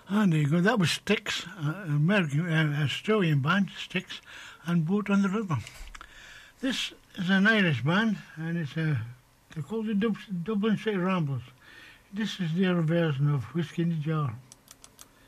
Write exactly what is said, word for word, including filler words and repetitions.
And there you go. That was Styx, uh, American, uh, Australian band, Styx, and Boat on the River. This is an Irish band, and it's a, they're called the Dub- Dublin City Ramblers. This is their version of Whiskey in the Jar.